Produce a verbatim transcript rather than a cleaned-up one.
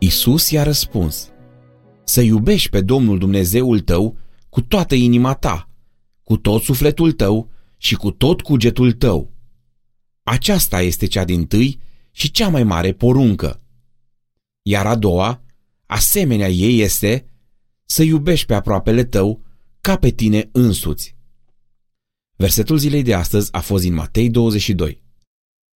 Iisus i-a răspuns: să iubești pe Domnul Dumnezeul tău cu toată inima ta, cu tot sufletul tău și cu tot cugetul tău. Aceasta este cea dintâi și cea mai mare poruncă. Iar a doua, asemenea ei, este să iubești pe aproapele tău ca pe tine însuți. Versetul zilei de astăzi a fost din Matei douăzeci și doi.